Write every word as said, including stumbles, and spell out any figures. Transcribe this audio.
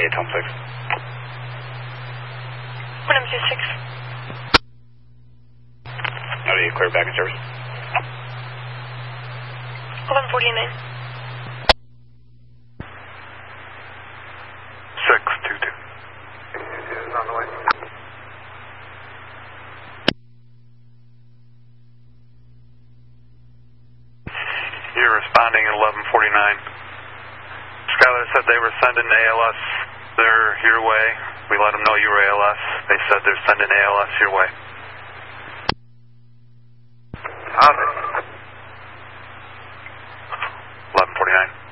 ninety-eight, Tom six. one M two six. How do you clear back in service? eleven forty-nine. six two two. Is on the way. You're responding at eleven forty-nine. Skylar said they were sending A L S. They're your way. We let them know you were A L S. They said they're sending A L S your way. eleven forty-nine.